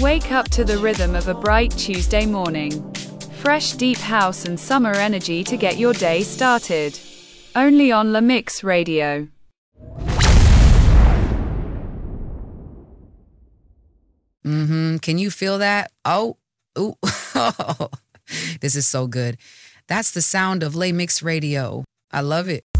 Wake up to the rhythm of a bright Tuesday morning. Fresh deep house and summer energy to get your day started. Only on La Mix Radio. Can you feel that? Oh, ooh. This is so good. That's the sound of La Mix Radio. I love it.